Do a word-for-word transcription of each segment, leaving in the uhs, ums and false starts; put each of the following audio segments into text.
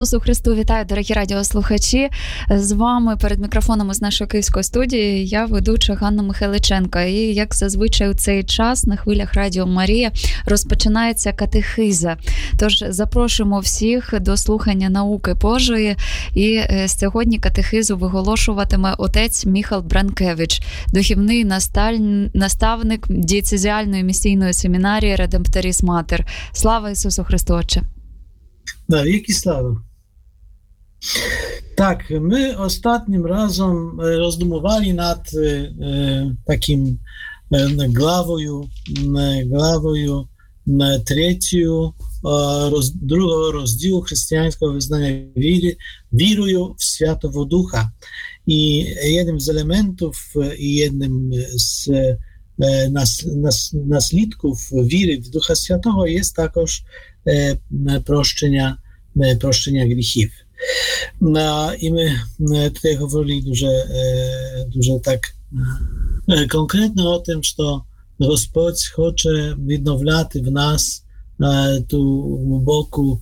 Ісусу Христу, вітаю, дорогі радіослухачі. З вами перед мікрофоном з нашої київської студії я ведуча Ганна Михайличенко. І, як зазвичай у цей час на хвилях Радіо Марія розпочинається катехиза. Тож запрошуємо всіх до слухання науки Божої. І сьогодні катехизу виголошуватиме отець Міхал Бранкевич, духовний наставник дієцезіальної місійної семінарії Redemptoris Mater. Слава Ісусу Христу, Отче! Да, wielki slawa. Tak, my ostatnim razem rozdumowali nad e, takim e, glawoju, e, glawoju e, trzecią roz, drugiego rozdziału chrześcijańskiego wyznania wiry, wiruję w Świętego Ducha. I jednym z elementów i jednym z e, nas, nas, naslідków wiry w Ducha Świętego jest також e, proszczenia proszczenia grzechów. No, i my tutaj mówili дуже, дуже tak konkretnie o tym, że Господь хоче відновляти в нас ту глибоку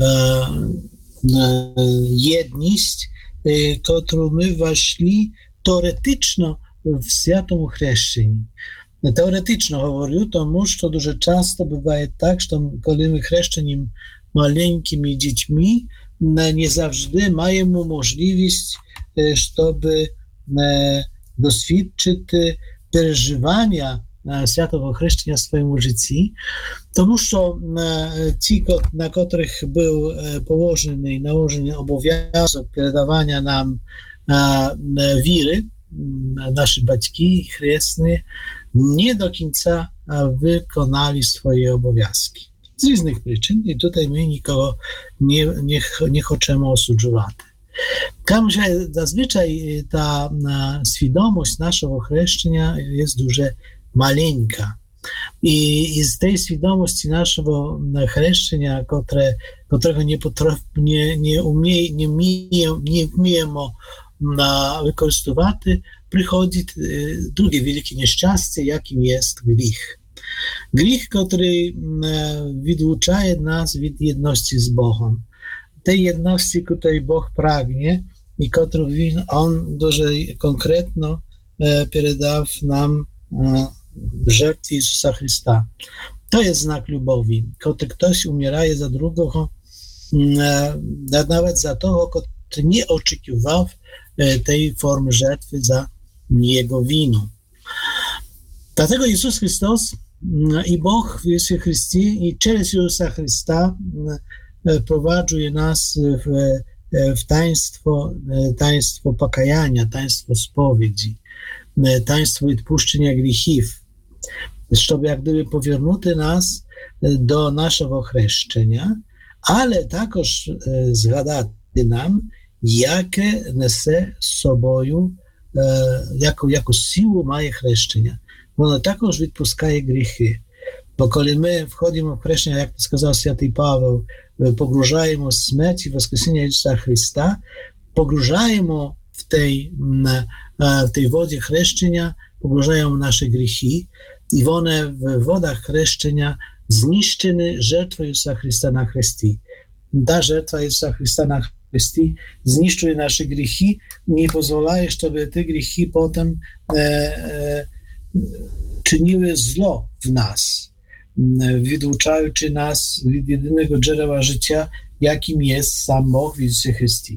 єдність, яку ми війшли теоретично в святому хрещенні. Теоретично говорю, тому що дуже часто буває так, що коли ми хрещені маленькими dziećmi, nie zawsze mają możliwość, żeby doświadczyć przeżywania światowego chrzczenia w swoim życiu, тому що ci, na których był położony, nałożony obowiązek передавania nam wiry, nasi батьки chrzestni, nie do końca wykonali swoje obowiązki. Z różnych przyczyn i tutaj my nikogo nie, nie, nie chcemy osudzувати. Tam, że zazwyczaj ta świadomość naszego chrzczenia jest dużo maleńka. I, I z tej świadomości naszego chrzczenia, które, którego nie, potraf, nie, nie, umie, nie, umie, nie umiemy wykorzystywać, przychodzi drugie wielkie nieszczęście, jakim jest grzech. Grzech, który wyklucza nas od jedności z Bogiem. Tej jedności, której Bóg pragnie i którą On дуже konkretno передав nam w żertwie Jezusa Chrysta. To jest znak lubowi. Kiedy ktoś umiera za drugiego, nawet za tego, który nie oczekiwał tej formy żertwy za jego winę. Dlatego Jezus Chrystus i Bóg w Jezusie Chrystie i przez Jezusa Chrysta prowadzi nas w, w taństwo, taństwo pokajania, taństwo spowiedzi, taństwo odpuszczenia grzechów, żeby jak gdyby powiernuty nas do naszego chrzczenia, ale także zgadać nam, jakie nese z sobą, jaką, jaką siłę ma chrzczenia. Воно також відпускає гріхи. Бо коли ми входимо в хрещення, як сказав святий Павел, погружаємо в смерть і воскресіння Ісуса Христа, погружаємо в tej, в tej воді хрещення, погружаємо наші гріхи, і вони в водах хрещення знищені жертвою Ісуса Христа на хресті. Та жертва Ісуса Христа на хресті знищує наші гріхи, не дозволяє, щоб ті гріхи потім е, е, czyniły zło w nas, wykluczając nas z jedynego źródła życia, jakim jest sam Bóg w Jezusie Chrystie.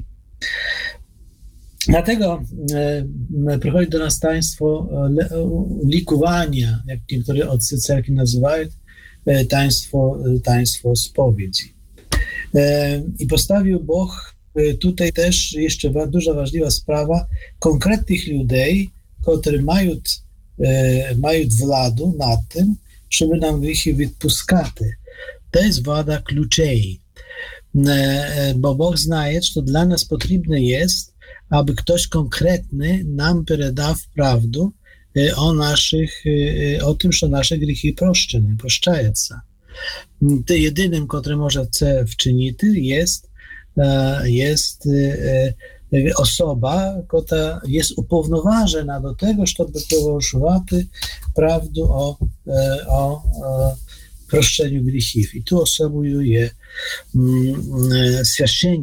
Dlatego e, przychodzi do nas taństwo le, likowania, jak niektóre otcy cerkwi nazywają, e, taństwo, taństwo spowiedzi. E, I postawił Bóg e, tutaj też jeszcze wa, duża ważliwa sprawa konkretnych ludzi, którzy mają mają władzę nad tym, żeby nam grzechy wypuskać. To jest władza kluczej. Bo Bóg zna, że dla nas potrzebne jest, aby ktoś konkretny nam przekazał prawdę o naszych, o tym, że nasze grzechy proszczone, proszczają się. Tym jedynym, który może chce wczynić, jest, jest osoba, która jest uповноважена do tego, żeby położyć prawdę o, o, o proszczeniu grzechów. I tu osobą jest mm, święcennik,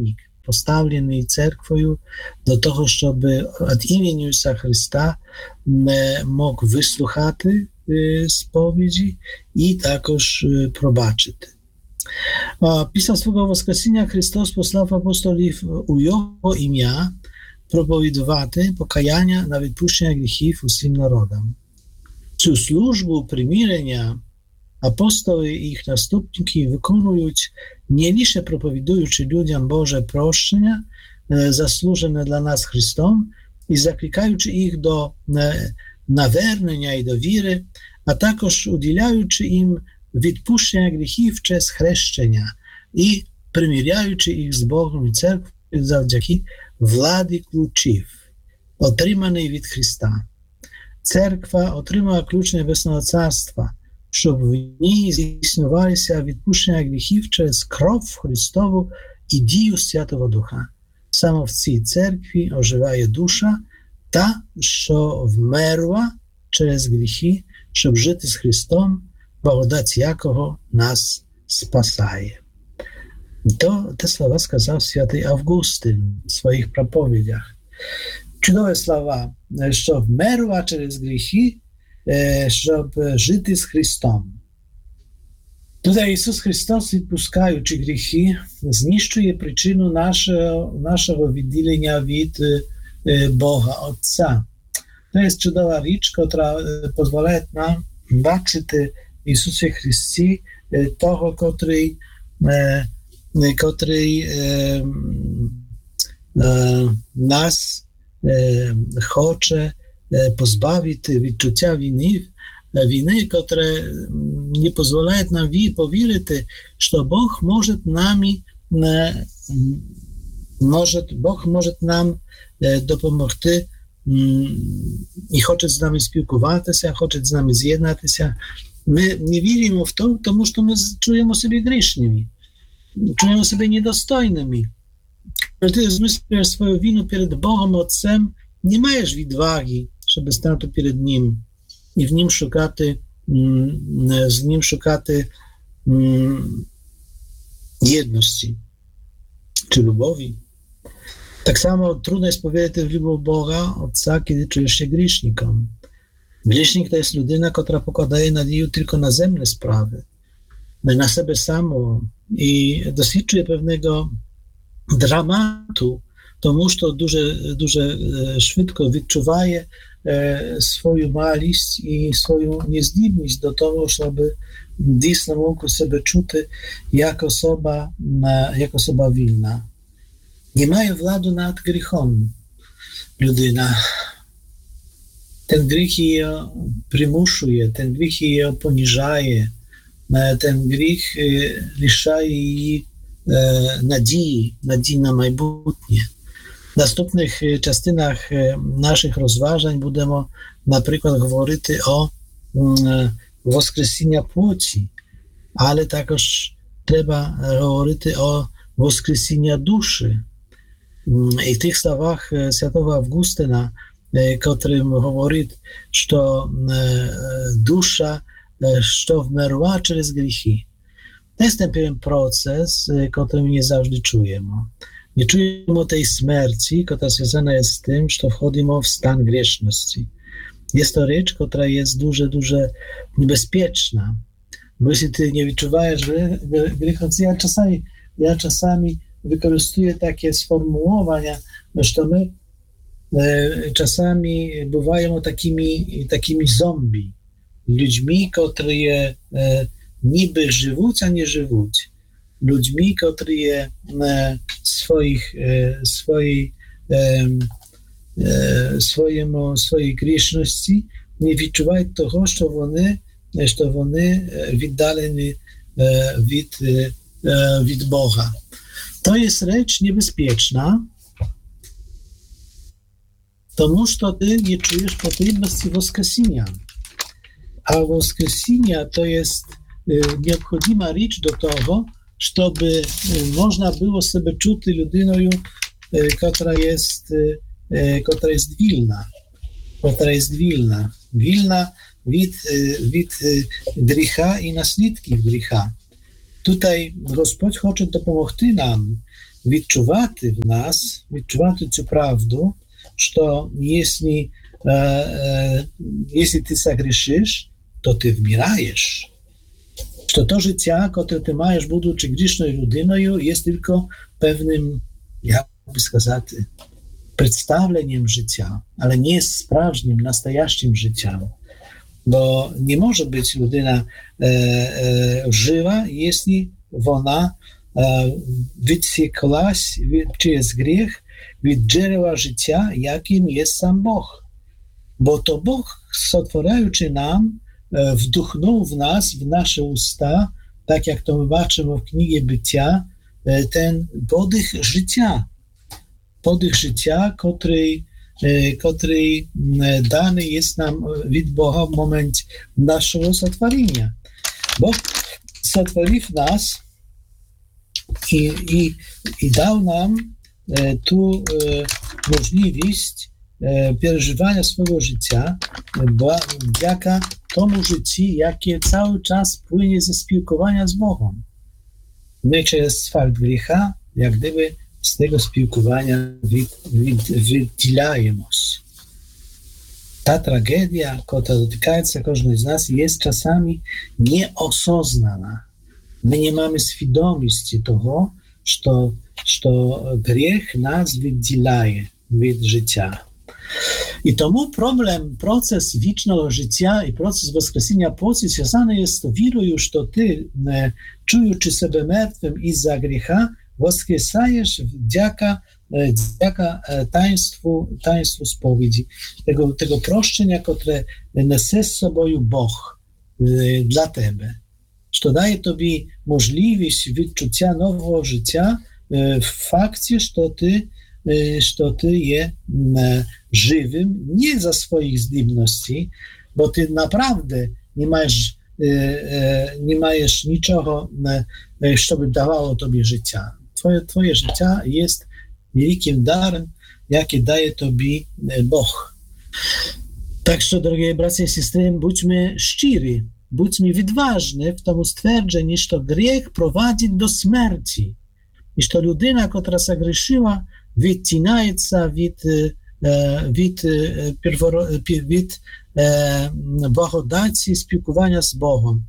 поставлений церквою до того, щоб від імені Ісуса Христа мог вислухати сповіді і також пробачити. Після свого Воскресіння Христос послав апостолів у Його ім'я проповідувати покаяння на відпущення гріхів усім народам. Цю службу примирення апостоли і їх наступники виконують не лише проповідуючи людям Боже прощення, заслужене для нас Христом, і закликаючи їх до навернення і до віри, а також уділяючи їм відпущення гріхів через хрещення і примиряючи їх з Богом і церквою завдяки владі ключів, отриманої від Христа. Церква отримала ключ Небесного Царства, щоб в ній здійснювалися відпущення гріхів через кров Христову і дію Святого Духа. Саме в цій церкві оживає душа, та, що вмерла через гріхи, щоб жити з Христом, благодать якого нас спасає. То те слова сказав святий Августин в своїх проповідях. Чудові слова, що вмерла через гріхи, щоб жити з Христом. Tutaj Ісус Христос, відпускаючи гріхи, знищує причину нашого, нашого відділення від Бога Отця. To jest чудова річ, яка дозволяє нам бачити в Ісусі Христі того, котрий, котрий е, е, нас е, хоче позбавити відчуття вини, війни, котре не дозволяє нам повірити, що Бог може нами, може, Бог може нам допомогти і хоче з нами спілкуватися, хоче з нами з'єднатися. Ми не віримо в то, тому що ми чуємо себе грішними, чуємо себе недостойними. Коли ти змислюєш свою вину перед Богом Отцем, не маєш відваги, щоб стати перед Ним і в Нім шукати, з Ним шукати єдності чи любові. Так само трудно jest повірити в любов Бога Отця, kiedy czujesz się grzesznikiem. Grzesznik to jest людина, która покладає надію tylko na земні справи, на себе самого і досвідчує певного драмату, тому що дуже, дуже швидко відчуває свою малість і свою нездібність до того, щоб дійсно мог себе чути як особа, як особа вільна. Nie mają władzy nad grzechem ludyna. Ten grzech je przymusuje, ten grzech je poniżaje, ten grzech liszuje jej nadziei, nadziei na майбутнє. W następnych частинах naszych rozważań będziemy na przykład mówić o woskresenia płoci, ale także trzeba mówić o woskresenia duszy. I w tych słowach świętego Августина, którym mówi, że dusza, що вмерла через гріхи. To jest ten pewien proces, który nie zawsze czujemy. Nie czujemy tej śmierci, która związana jest z tym, że wchodzimy w stan grzeszności. Jest to rzecz, która jest dużo, dużo niebezpieczna. Bo jeśli ty nie odczuwasz grzechów, ja czasami, ja czasami wykorzystuję takie sformułowania, że my e, czasami bywają takimi, takimi zombie, ludźmi, którzy e, niby żyją, a nie żyją. Ludźmi, którzy e, swoich, e, swojej, e, e, swojemu, swojej grzeszności nie odczuwają tego, że one, że one oddaleni e, od, e, od Boga. To jest rzecz niebezpieczna, тому що ти не чуєш потрібності воскресіння. А воскресіння to jest необхідна річ до того, щоб можна було себе чути людиною, яка є, яка є вільна, яка є вільна, вільна від, від гріха і наслідків гріха. Tutaj Господь хоче допомогти нам відчувати в нас, відчувати цю правду, що якщо, е, е, якщо ти загрішиш, то ти вмираєш. Що то життя, яке ти маєш, будучи грішною людиною, є тільки певним, як би сказати, представленням життя, але не jest справжнім, настоящим життям. Bo nie może być людина e, e, żywa, jeśli ona e, wyciekłaś przez grzech від джерела життя, яким є сам Бог. Бо то Бог, сотворяючи нам, вдухнув в нас, в наші уста, так як то ми бачимо в книгі «Биття», ten подих життя. Подих життя, котрий, котрий даний є нам від Бога в моменті нашого сотворення. Бог сотворив нас і, і, і дав нам ту можливість переживання свого життя дяка тому житті, яке цілий час пłynie ze спілкування з Богом. Ми через факт гріха, як gdyby z tego spілкування від, від, відділяємось. Ta tragedia, która dotykaється кожного з нас, є czasami nieosознана. My nie mamy świadomości того, що, що гріх нас відділяє від життя. I tomu problem, proces wiecznego życia i proces wskrzeszenia płoci związany jest z wierą, że ty, czując siebie martwym iz-za grzecha, wskrzeszajesz wdzięka, wdzięka taństwu, taństwu spowiedzi, tego, tego proszczenia, które niesie z sobą Bóg dla ciebie. Że daje tobie możliwość wyczucia nowego życia w fakcie, że ty że ty je żywym nie za swoich zdolności, bo ty naprawdę nie masz, nie masz niczego, co by dawało tobie życia. Twoje, twoje życie jest wielkim darem, jaki daje tobie Bóg. Tak, że, drogie bracia i siostry, bądźmy szczerzy, bądźmy odważni w tym stwierdzeniu, że grzech prowadzi do śmierci i że ludyna, która zagrzeszyła, відтіняється від, від, від, від благодаті спілкування з Богом.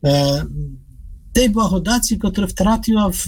Tej благодаті, яка втратила в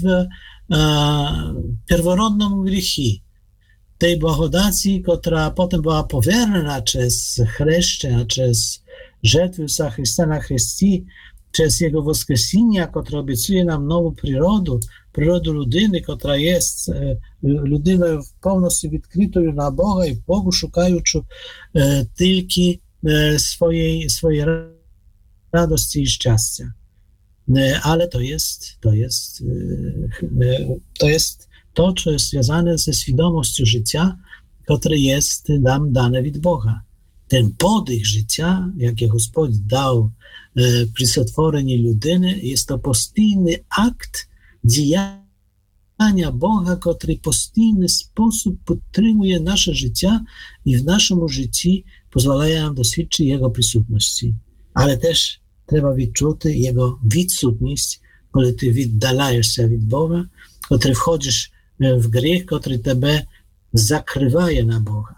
первородному гріхі. Tej благодаті, яка потім була повернена через хрещення, через жертву Ісуса Христа на хресті, через Jego воскресіння, яке обіцяє нам нову природу, природу людини, яка є людиною повністю відкритою на Бога і Богу, шукаючи е, тільки е, своєї, своєї радості і щастя. E, ale to jest, to jest, e, to jest to, co jest związane ze świadomością życia, które jest nam dane od Boga. Ten podych życia, jaki Господь dał e, przy stworzeniu ludyny, jest to postійny akt діяння Бога, котрий постійний спосіб підтримує наше життя і в нашому житті дозволяє нам досвідчити Його присутності. Але теж треба відчути Його відсутність, коли ти віддаляєшся від Бога, коли входиш в гріх, котрий тебе закриває на Бога.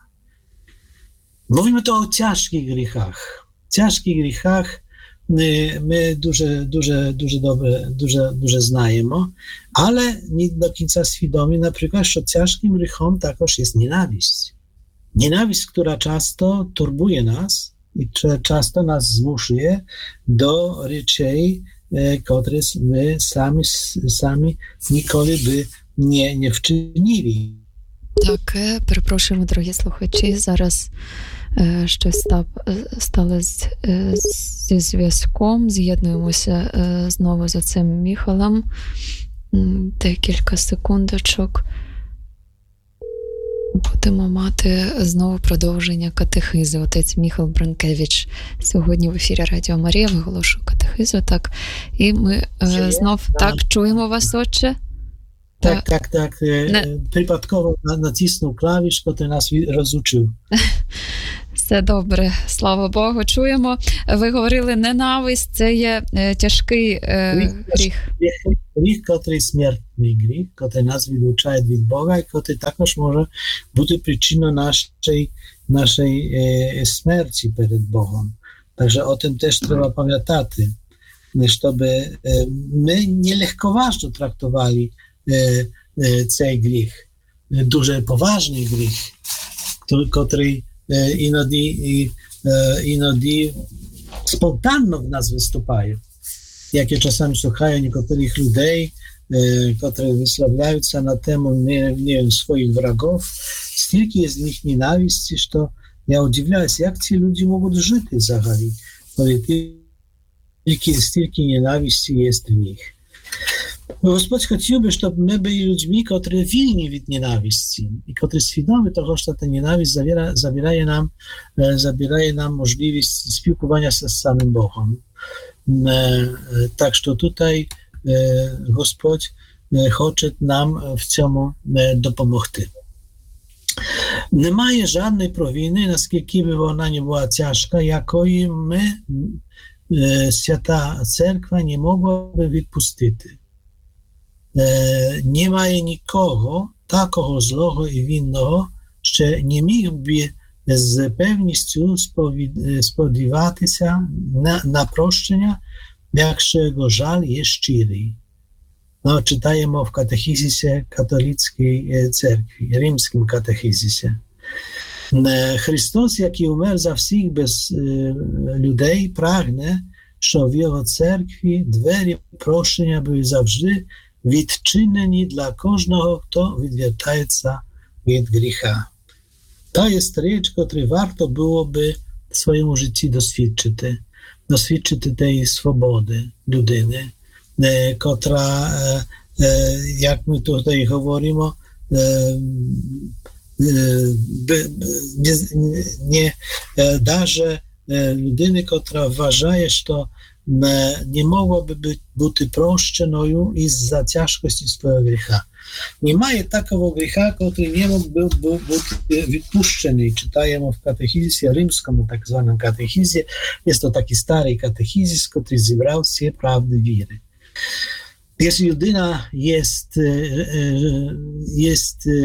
Mówimy to o ciężkich grzechach. Ciężkich grzechach my, my duże, duże, duże, dobre, duże, duże znajemy, ale nie do końca świadomi, na przykład, że ciężkim grzechem także jest nienawiść. Nienawiść, która często turbuje nas i często nas zmuszuje do rzeczy, które my sami, sami nikoли by nie, nie wczynili. Так, перепрошуємо, дорогі слухачі, зараз е, щось став, стало з, е, зі зв'язком, з'єднуємося е, знову з цим Міхалом. Декілька секундочок. Будемо мати знову продовження катехизи. Отець Міхал Бранкевич сьогодні в ефірі Радіо Марія виголошує катехизу, так. І ми е, знов так чуємо вас, отче. Tak, tak, tak. Ne. Przypadkowo nacisnął klawisz, który nas rozuczył. Все добре, слава Богу, чуємо. Ви говорили, ненависть – це є тяжкий е, гріх. Гріх, котрий смертний гріх, котрий нас відлучає від Бога, і котрий також може бути причиною нашої, нашої е, смерті перед Богом. Takže o tym też trzeba pamiętać, żeby my nie lekkoważno traktowali ten grzech, duży, poważny grzech, który inody, inody spontánno w nas występują. Jakie czasami słuchają niektórych ludzi, którzy wysławiają się na temat, nie, nie wiem, swoich wrogów, stільки jest w nich nienawiści, że я удивляюсь, як ці люди можуть жити взагалі, коли тільки стільки ненависті є в них. Господь хотів би, щоб ми були людьми, які вільні від ненависті, і які свідомі того, що ця ненависть забирає нам, забирає нам можливість спілкування з самим Богом. Так що тут Господь хоче нам в цьому допомогти. Немає жодної провини, наскільки б вона не була тяжка, якої ми, е, Свята Церква, не могла б відпустити. Е, немає нікого такого злого і винного, що не міг би з певністю сподіватися на, на прощення, якщо його жаль є щирий. No, czytajemy w katechizie katolickiej cerkwi, rzymskim katechizie. Chrystus, jaki umarł za wszystkich bez ludzi, pragnie, że w Jego cerkwi drzwi proszenia były zawsze відчинені dla każdego, kto wywiertaje się od grzecha. To jest rzecz, której warto byłoby w swoim życiu doświadczyć, doświadczyć tej swobody ludyny, котра, як ми тут і говоримо, не даже людини, котра вважає, що не могла би бути прощеною із-за тяжкості свого гріха. Немає такого гріха, котрий не мог би бути відпущений. Читаємо в катехізі, римському так званому катехізі. Є то такий старий катехізіс, котрий зібрав всі правди віри. Jeśli ludyna jest, jest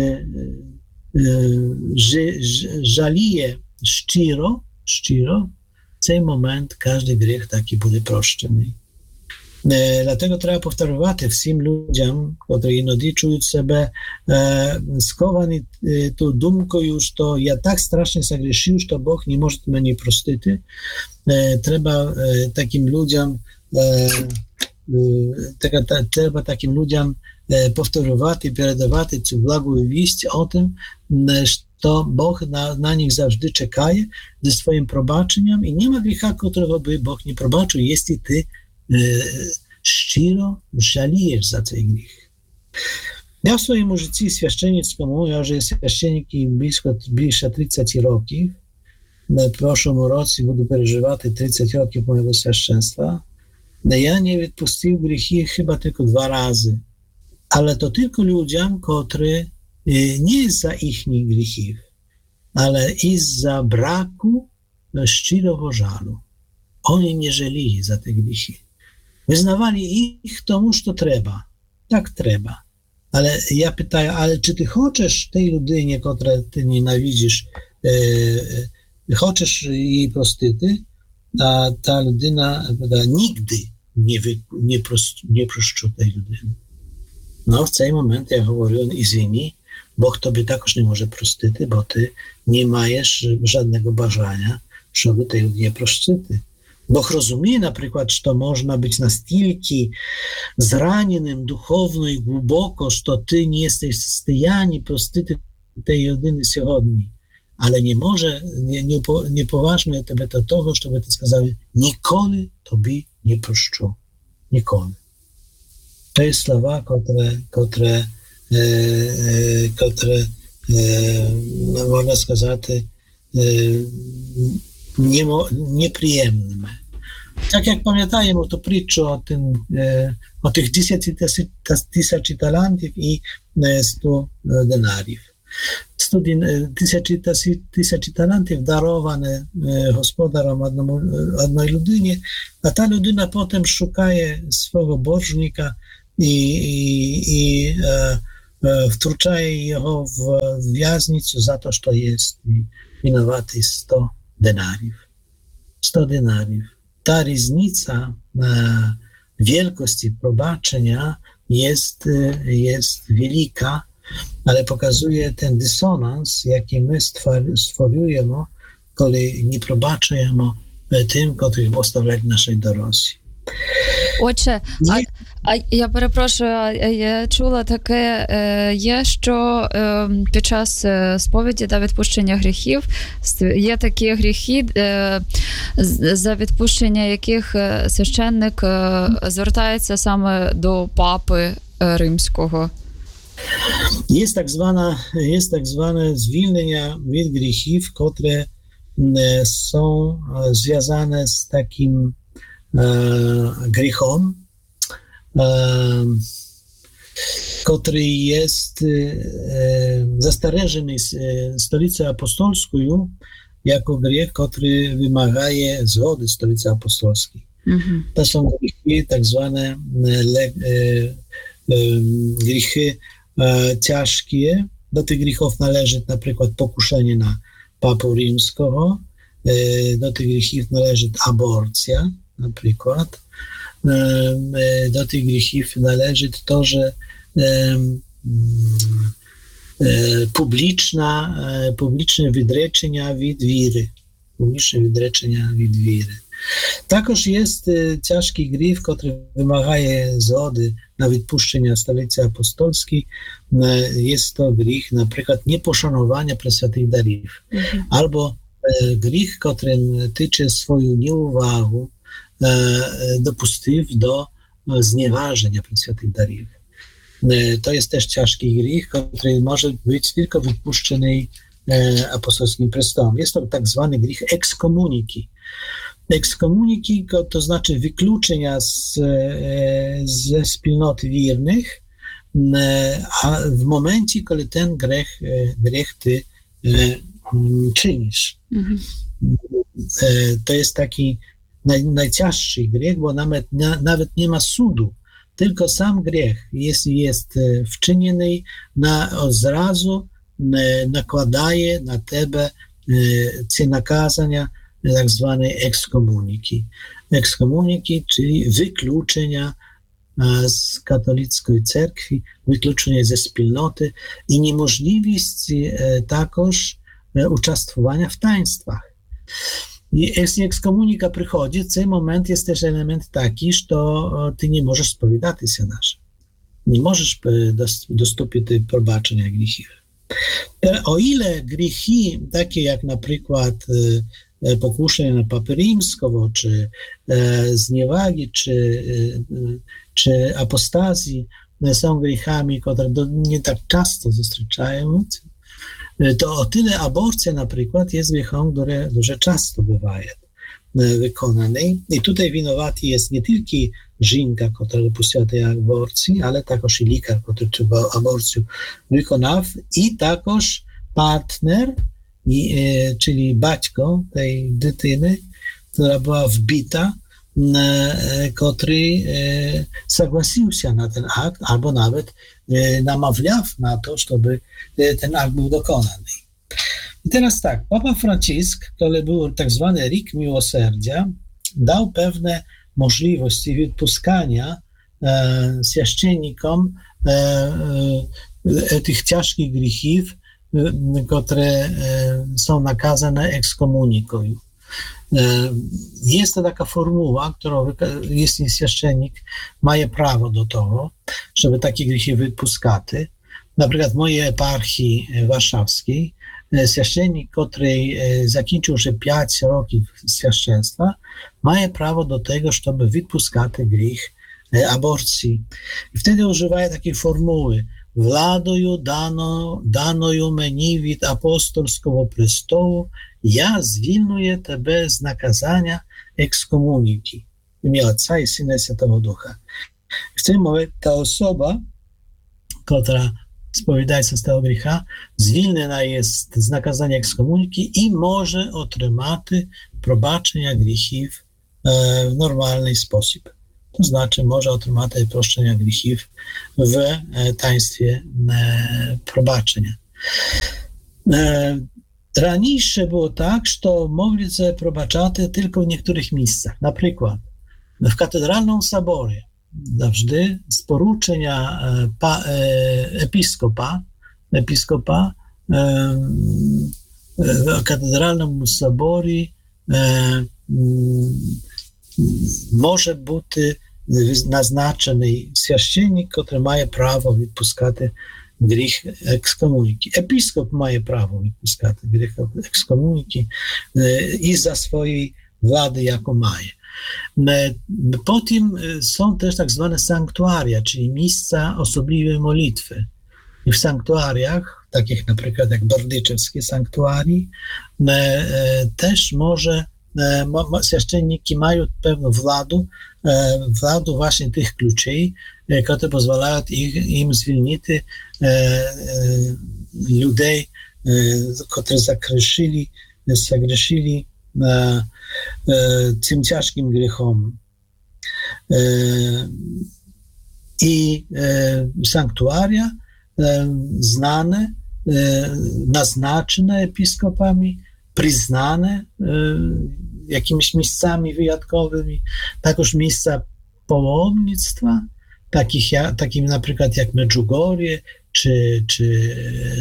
żalije szcziro, szcziro, w ten moment każdy grzech taki będzie proszczony. Dlatego trzeba powtarzać wszystkim ludziom, którzy inody czują siebie skowani tą dumką już, to ja tak strasznie zagrzeszył, że Bóg nie może mnie prostić. Trzeba takim ludziom Треба таким людям повторювати і передавати цю благу вість о тим, що Бог на, на них завжди чекає зі своїм пробаченням, і нема гріха, котрого би Бог не пробачив, якщо ти е, щиро жалієш за цей гріх. Я в своєму житті священницькому, я вже священник близько більше тридцять років, в прошлому році буду переживати тридцять років моєго священства. Ja nie відпустив гріхи chyba tylko dwa razy, ale to tylko ludziom, którzy nie za ich grzechów, ale i za braku szczerego żalu. Oni nie żalili za te grzechy. Wyznawali ich tomu, co trzeba. Tak trzeba. Ale ja pytam, ale czy ty chcesz tej ludynie, którą ty nienawidzisz, e, chcesz jej prostyty? A ta ludyna da, nigdy nie, wy, nie, prost, nie proszczu tej ludyny. No w ten moment ja mówię, izwini, Bóg tobie takoż nie może prostyty, bo ty nie majesz żadnego bażania, żeby tej ludynie proszczyty. Bóg rozumie na przykład, że można być na stylki zranionym duchowno i głęboko, że ty nie jesteś w stanie prostyty tej ludyny сегодня. Ale nie może, nie, nie, nie poważne tebe do tego, żeby ty сказали, nikoли tobie nie proszczą. Nikoли. To jest słowa, które, które, e, które e, można сказать, e, nie, nieprzyjemne. Tak jak pamiętajmy to prитчу o tym, e, o tych dziesięciu tysięcy talentów i stu denariów. Студін, тисячі, тисячі талантів даровані господаром одному, одній людині, а та людина потім шукає свого боржника і, і, і е, е, втручає його в в'язницю за те, що є винуватий сто динарів. сто динарів. Та різниця е, wielkości probaczenia jest, jest wielka, ale pokazuje ten dysonans, jaki my stworujemy, kiedy nie probaczujemy tym, których ostawiać naszej doroслі. Отже, а, а я перепрошую, я чула таке, е, є, що е, під час сповіді та відпущення гріхів є такі гріхи, е, за відпущення яких священник е, звертається саме до папи римського. Є так зване, є так зване звільнення від гріхів, które są związane z takim grzechem, który jest zastrzeżony stolicą apostolską jako grzech, który wymaga zgody stolicy apostolskiej. Mm-hmm. To są grzechy, tak zwane grzechy ciężkie. Do tych grzechów należy na przykład pokuszenie na papę rzymskiego, do tych grzechów należy aborcja, na przykład. Do tych grzechów należy to, że publiczna, publiczne wydreczenia від wiry. Publiczne wydreczenia від wiry. Також jest ciężki grzech, który wymaga zgody na wypuszczenie stolicy apostolskiej. Jest to grzech, na przykład nieposzanowania praswiętych darów. Mhm. Albo grzech, który tyczy swoją nieuwagę, dopuściw do znieważenia praswiętych darów. To jest też ciężki grzech, który może być tylko wypuszczony apostolskim prestolem. Jest to tak zwany grzech ekskomuniki. Ekskomuniki to znaczy wykluczenia z, ze wspólnoty wiernych, a w momencie, kiedy ten grzech, grzech ty czynisz. Mhm. To jest taki naj, najcięższy grzech, bo nawet, nawet nie ma sudu, tylko sam grzech, jeśli jest wczyniony, na, od razu nakładaje na tebe te nakazania, tak zwanej ekskomuniki. Ekskomuniki, czyli wykluczenia z katolickiej cerkwi, wykluczenia ze wspólnoty i niemożliwość takoż uczestniczenia w taństwach. I jeśli ekskomunika przychodzi, w tym moment jest też element taki, że ty nie możesz spowiadać się nasze. Nie możesz dostąpić tej probaczenia grzechów. O ile grzechy, takie jak na przykład pokuszenie na papę rzymskiego, czy zniewagi, czy, czy apostazji są grzechami, które nie tak często dostrzegają, to o tyle aborcja na przykład jest grzechem, który дуже często bywa wykonany. I tutaj winowaty jest nie tylko żonka, która dopuściła tej aborcji, ale także i lekarz, który tę aborcję wykonał, i także partner, I, e, czyli baćko tej dytyny, która była wbita, e, który e, zagłosił się na ten akt, albo nawet e, namawiał na to, żeby e, ten akt był dokonany. I teraz tak, Papa Franciszek, który był tak zwany Rik Miłosierdzia, dał pewne możliwości wypuskania e, święcennikom e, e, tych ciężkich grzechów, które są nakazane ekskomuniką. Jest to taka formuła, którą jeśli święcennik ma prawo do tego, żeby takie grzechy wypuskać. Na przykład w mojej eparchii warszawskiej święcennik, który zakończył już pięć roków święcieństwa, ma prawo do tego, żeby wypuskać grzech aborcji. I wtedy używa takiej formuły: Владою дано, даною мені від апостольського престолу, я звільную тебе з наказання екскомуніки. В ім'я Отця і Сина і Святого Духа. W tym momencie ta osoba, która sповідається з того гріха, звільнена є з наказання екскомуніки і може отримати пробачення гріхів е, в нормальний спосіб. To znaczy może otrzymać proszczenia grzechów w taństwie probaczenia. Раніше było tak, że mogli sobie probaczać tylko w niektórych miejscach. Na przykład w katedralnym soborze zawsze z poruczenia pa, episkopa, episkopa w katedralnym soborze може бути назначений священник, який має право відпускати гріх екскомуніки. Епіскоп має право відпускати гріх екскомуніки із-за своєї влади, яку має. Потім są też tak zwane sanktuaria, czyli miejsca osobliwej modlitwy. I w sanktuariach, takich na przykład jak bordyczewskie sanktuarii, też może священники мають певну владу, владу właśnie tych kluczy, które pozwalają im zwolnić ludzi, którzy zagrzeszyli, zagrzeszyli tym ciężkim grzechem. I sanktuaria znane, naznaczone episkopami, przyznane jakimiś miejscami wyjątkowymi, także miejsca połomnictwa, takich takim na przykład jak Medjugorje, czy, czy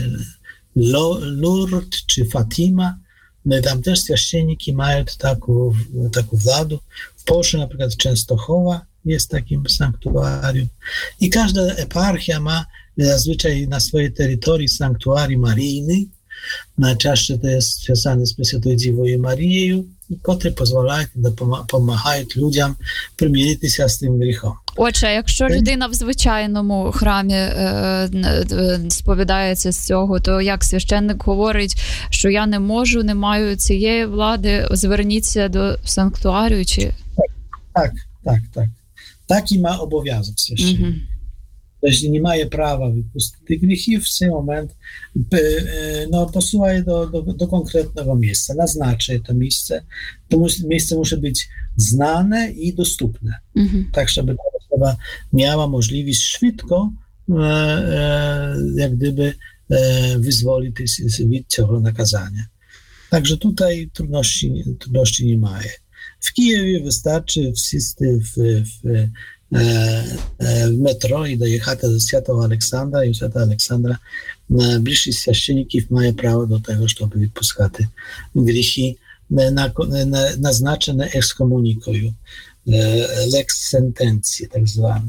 Lourdes, czy Fatima. Tam też święcieniki mają taką, taką władzę. W Polsce na przykład Częstochowa jest takim sanktuarium. I każda eparchia ma zazwyczaj na swojej terytorii sanktuarii maryjny. Najczęściej to jest związane z Prесвятою Дівою Марією, котрі дозволяють, допомагають людям примиритися з тим гріхом. Отже, якщо людина в звичайному храмі е, сповідається з цього, то як священник говорить, що я не можу, не маю цієї влади, зверніться до санктуарію? Чи... Так, так, так. Так і має обов'язок священник. Угу. Jeśli nie ma prawa wypuścić tych grzechów, w ten moment no, posyła je do, do, do konkretnego miejsca, naznaczy to miejsce. To miejsce musi być znane i dostępne, mm-hmm. tak żeby ta osoba miała możliwość szybko e, e, jak gdyby e, wyzwolić się od tego nakazania. Także tutaj trudności, trudności nie ma. W Kijowie wystarczy wszyscy w, w w metro i dojechać do Świętego Aleksandra i Świętego Aleksandra bliżsi święcienników mają prawo do tego, żeby wypuszczać grzechy naznaczone ekskomuniką, lex sentencji tak zwane.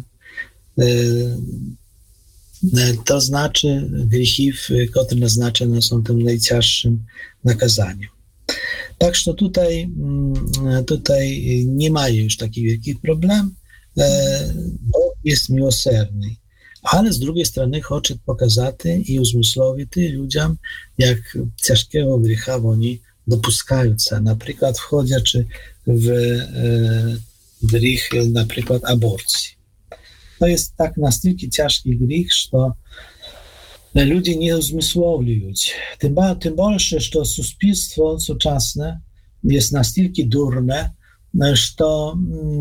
To znaczy grzechy, które naznaczone są tym najcięższym nakazaniem. Tak, że tutaj, tutaj nie ma już takich wielkich problemów. Bóg jest miłosierny, ale z drugiej strony chce pokazać i uzmysłowić ludziom, jak ciężkiego grzecha oni dopuszczają się, na przykład wchodząc w grzech, na przykład aborcji. To jest tak na tyle ciężki grzech, że ludzie nie uzmysłowiują. Tym, tym bardziej, że społeczeństwo współczesne jest na tyle durne, что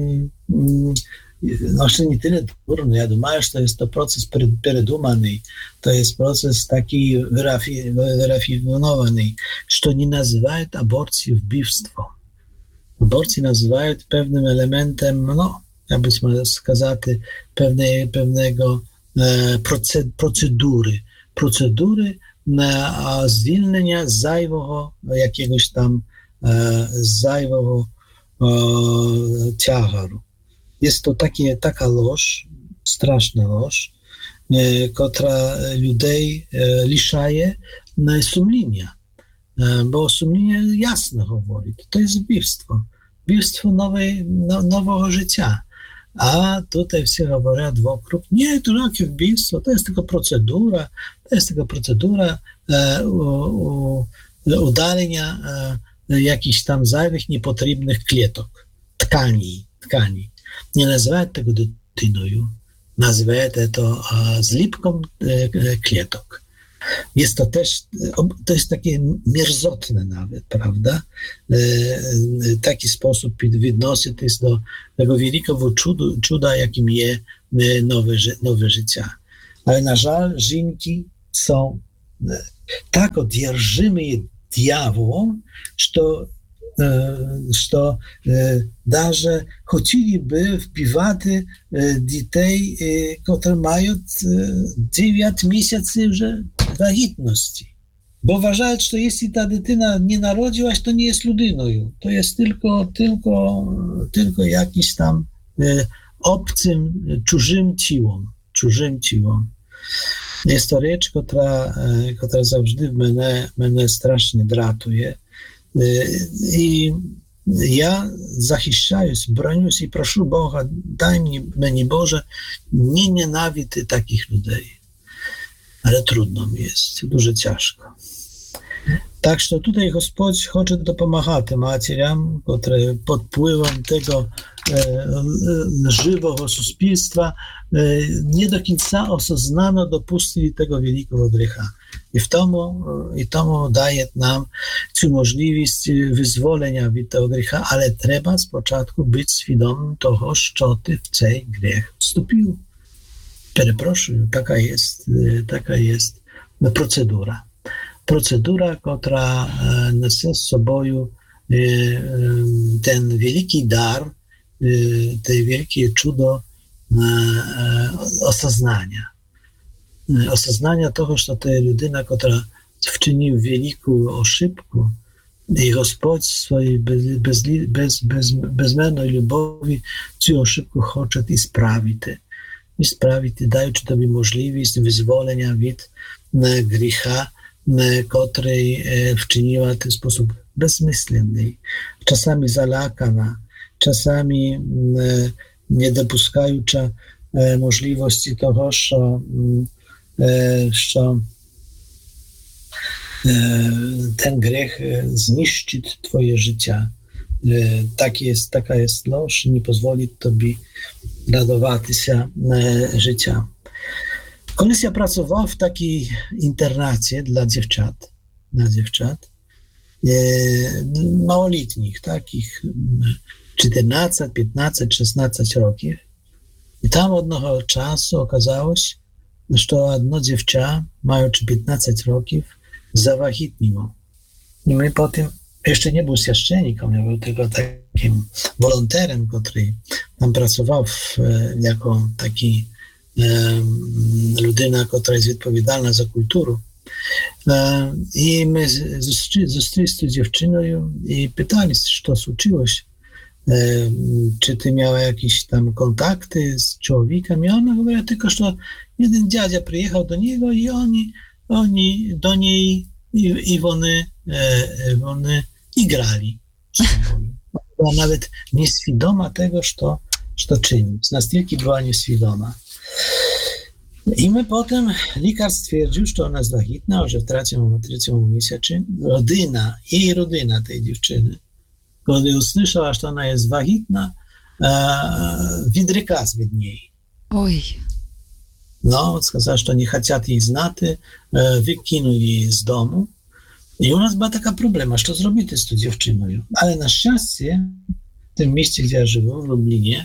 no, jeszcze nie tyle trudno. Ja думаю, że to jest to proces передуманный, to jest proces taki wyrafinowany, że nie nazywają aborcji wbivstwo. Aborcji nazywają pewnym elementem, no, jakbyśmy сказать, pewnej, pewnego e, procedury. Procedury na zwolnienia zajwego jakiegoś tam e, zajwego ciężaru. Jest to takie, taka ложь, straszna ложь, e, która ludzi e, liszaje sumienia, e, bo sumienie jasno mówi, to jest zbirstwo, zbirstwo nowej, no, nowego życia. A tutaj wszyscy mówią wokół, nie, to jakie zbirstwo, to jest tylko procedura, to jest tylko procedura e, u, u, udalenia e, jakichś tam zajwych, niepotrzebnych klietok, tkani, tkani. Nie nazywają tego dotyną, nazwę to zlipką klietok. Jest to też, to jest takie mierzotne nawet, prawda? Taki sposób відноситись jest do tego wielkiego cudu, cuda, jakim jest nowe, nowe życie. Ale na żal, żynki są tak odjarżymy je diabłom, że что э, даже хотели вбивати э, дітей, э, які мають дев'ять місяців вже вагітності. Бо вважають, що якщо та дитина не народилась, то не є людиною. То є тільки, тільки, тільки якийсь там э, obcym, чужим тілом. Чужим тілом. Є to річ, яка, яка завжди мене, мене страшно дратує. I ja zachищаюсь, бронюсь i прошу Бога, дай мені, мені Боже, nie nienawidzę takich ludzi. Ale trudno mi jest, дуже ciężko. Tak, że tutaj Господь chce dopomagać materiom, które pod wpływem tego e, żywego społeczeństwa e, nie do końca osознano dopuścili tego wielkiego grzecha. I w tomu, i tomu daje nam tę możliwość wyzwolenia od tego grzecha, ale trzeba z początku być świadomym tego, że ty w ten grzech wstąpił. Przepraszam, taka jest, taka jest procedura. Procedura, która niesie z sobą ten wielki dar, to wielkie cudo osознania. Osознania tego, że to jest ludyna, która wczynił wielką oszybku i Gospodź w swojej bez, bez, bez, bez, bezmiernej lubowi tę oszybku chce i sprawić. I sprawić, dając tobie możliwość wyzwolenia od grzecha, który wczyniła w ten sposób bezmyślny, czasami zalakana, czasami nie dopuszczająca możliwości tego, że, że ten grzech zniszczy twoje życie. Tak jest, taka jest los, nie pozwoli tobie radować się życia. Kiedyś ja pracował w takiej internacie dla dziewczat, dla dziewczat e, małoletnich, takich czternaście, piętnaście, szesnaście roków. I tam od tego czasu okazało się, że jedno dziewczę, mając piętnaście roków, zawahitniło. I my potem, jeszcze nie był świadczenikiem, ja był tylko takim wolonterem, który tam pracował w, jako taki ludyna, która jest odpowiedzialna za kulturę. I my zostali z tą dziewczyną i pytali, co случилło się, czy ty miała jakieś tam kontakty z człowiekiem. I ona mówiła tylko, że jeden dziadzia przyjechał do niego i oni, oni do niej i, i one, one igrali. Była nawet nieświadoma tego, że to czyni. Z настільки była nieświadoma. I my potem lekarz stwierdził, że ona jest wahitna, że w trzecim, trzecim miesiącu rodzina, jej rodzina tej dziewczyny, kiedy usłyszała, że ona jest wahitna, wydrykała się od niej. Oj. No, сказала, że nie chcieli jej znać, wykinuli jej z domu. I u nas była taka problema, co zrobić z tą dziewczyną. Ale na szczęście, w tym mieście, gdzie ja żyję, w Lublinie,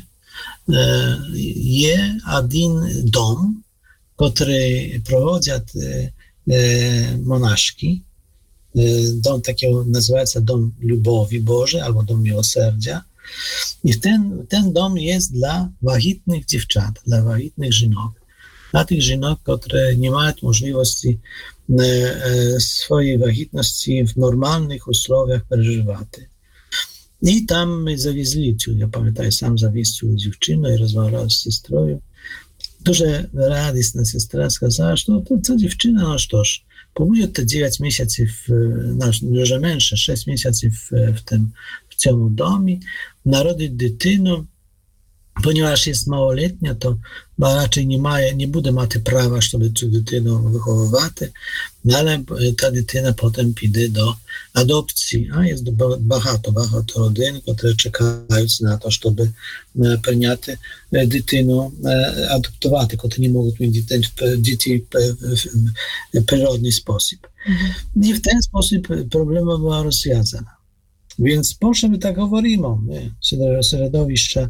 jest jeden dom, który prowadzą monaszki. Dom takiego nazywa się Dom Lubowi Bożej albo Dom Miłosierdzia. I ten, ten dom jest dla wahitnych dziewczat, dla wahitnych żynok. Dla tych żynok, które nie mają możliwości swojej wahitności w normalnych usłowiach przeżywać. I tam my zawieźli, ja pamiętam, sam zawieźlił dziewczynę i rozmawiał z siostrą. Duże radosna siostra сказала, że to, to dziewczyna, no cóż, pobudzie te dziewięć miesięcy, w, no, dużo mężczyzn, sześć miesięcy w, w tym, w tym domie, narodzić dziewczynę ponieważ jest małoletnia, to raczej nie має, не буде мати права, щоб цю дитину виховувати, але та дитина потім піде до адопції. А є багато, багато родин, які чекають на те, щоб прийняти дитину, адоптувати, які не можуть мати дітей в природний спосіб. Mm-hmm. І в ten sposób проблема була розв'язана. Więc po czym my tak mówimy, środowiska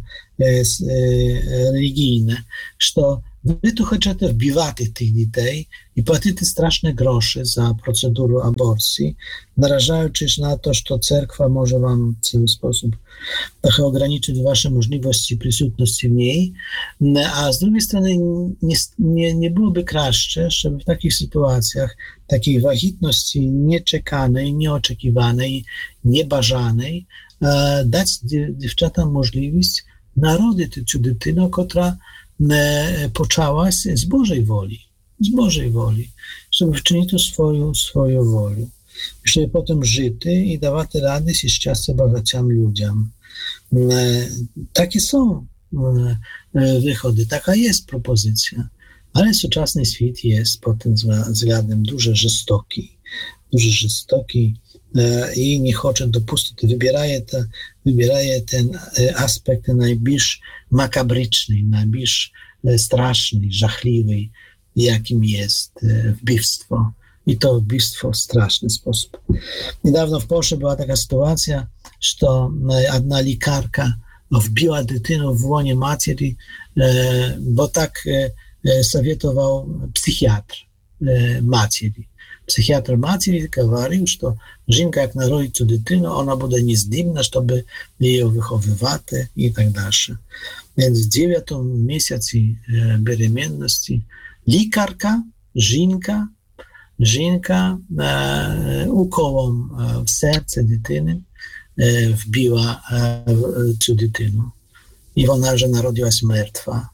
religijne, że wy tu chcecie wbiwać tych dzieci i płacić straszne grosze za procedurę aborcji, narażając się na to, że cerkwa może wam w ten sposób trochę ograniczyć wasze możliwości przysutności w niej, a z drugiej strony nie, nie, nie byłoby kraще, żeby w takich sytuacjach, takiej wahitności nieczekanej, nieoczekiwanej, niebażanej, dać dziewczatom możliwość narodzić tę dziewczynę, która poczęłaś z Bożej woli, z Bożej woli, żeby wczynić to swoją, swoją wolę, żeby potem żyć i dawać radość i szczęście bogatym ludziom. Takie są wychody, taka jest propozycja, ale współczesny świat jest pod tym względem dużo żestoki, dużo żestoki i nie chce dopuścić, wybieraje, te, wybieraje ten aspekt najbardziej makabryczny, najbardziej straszny, żachliwy, jakim jest wbivstwo. I to wbivstwo w straszny sposób. Niedawno w Polsce była taka sytuacja, że jedna lekarka wbiła dziewczynę w łonie matki, bo tak savjetował psychiatr matki. Psychiatr matki говорил, że żynka jak narodzi tę dziewczynę, ona będzie niezdolna, żeby ją wychowywać i tak dalej. Więc w dziewiątym miesiącu беременности lekarka, żynka, żynka e, ukołem w serce dziewczyny e, wbiła e, tę dziewczynę. I ona, że narodziła się martwa.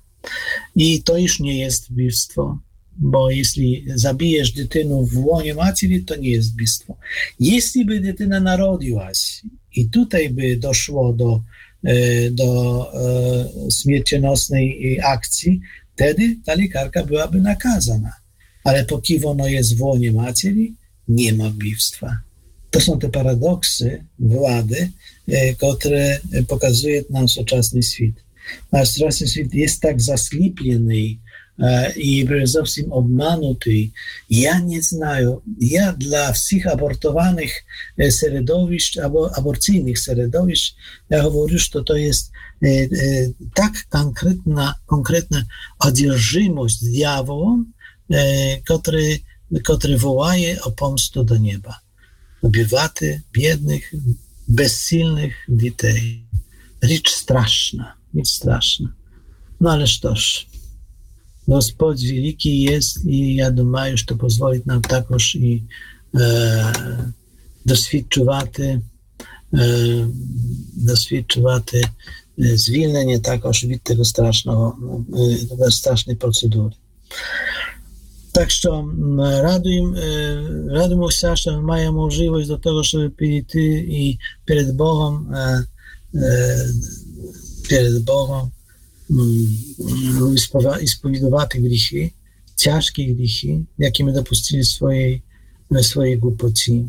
I to już nie jest wbivstwo, bo jeśli zabijesz dziewczynę w łonie matki, to nie jest wbivstwo. Jeśli by dziewczyna narodziła się i tutaj by doszło do, do e, śmiercionośnej akcji, wtedy ta lekarka byłaby nakazana. Ale póki ono jest w łonie matki, nie ma wbivstwa. To są te paradoksy władzy, e, które pokazuje nam współczesny świat. Nasz współczesny świat jest tak zaslipiony e, i zupełnie obmanuty. Ja nie znaję, ja dla wszystkich abortowanych środowisk, abo, aborcyjnych środowisk, ja mówię, że to jest e, e, tak konkretna, konkretna odzierżymość diawołom, który, który wołaje o pomstę do nieba. Obywaty, biednych, bezsilnych dzieci. Rzecz straszna, rzecz straszna. No ależ toż, Gospodź wielki jest i ja думаю, że to pozwoli nam takoż i e, doświadczywać e, doświadczywać zwilnienie takoż od tego strasznego, tego strasznej procedury. Tak, że raduję, raduję się, że mają możliwość do tego, żeby przyjść i przed Bogiem, przed Bogiem ispowiadować grzechy, ciężkie grzechy, jakie my dopustili w swojej, w swojej głupocie.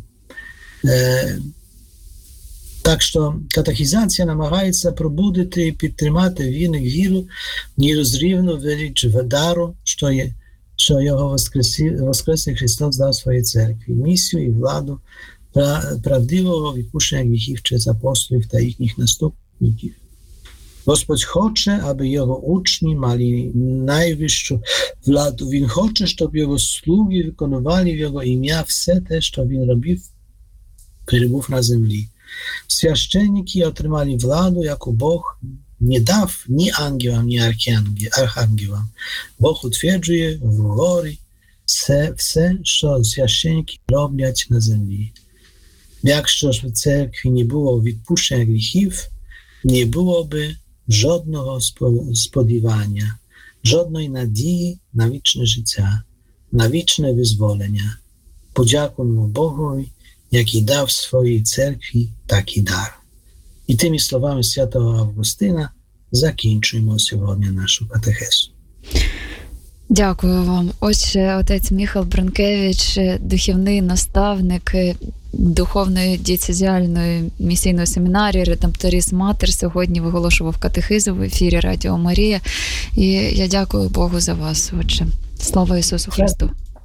Так що катехізація намагається пробудити і підтримати вірних віру нерозривно велич дару, що є, що його Воскресний Христос дав своїй церкві, місію і владу правдивого відпущення гріхів через апостолів та їхніх наступників. Господь хоче, аби його учні мали найвищу владу. Він хоче, щоб його слуги виконували в його ім'я все те, що він робив, коли був на землі. Священники otrzymali władzę, jako Bóg nie dał ni aniołom, ni archaniołom. Bóg utwierdzuje w góry все, co święcieniki robią na ziemi. Jakщо w cerkwi nie było wypuszczenia grzechów, nie byłoby żadnego spodziewania, żadnej nadziei na wieczne życie, na wieczne wyzwolenie. Podziękujmy Bogu, jaki dał w swojej cerkwi taki dar. I tymi słowami świętego Augustyna закінчуємо сьогодні нашу катехезу. Дякую вам. Отже, отець Міхал Бранкевич, духовний наставник духовної дієцезіальної місійної семінарії Редемторіс Матер, сьогодні виголошував катехизу в ефірі Радіо Марія. І я дякую Богу за вас. Отже, слава Ісусу Христу.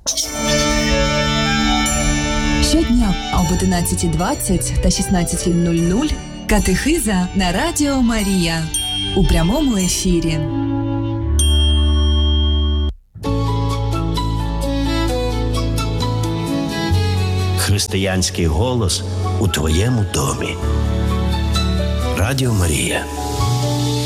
Щодня об одинадцятій двадцять та шістнадцятій нуль нуль катехиза на Радіо Марія у прямому ефірі. Християнський голос у твоєму домі. Радіо Марія.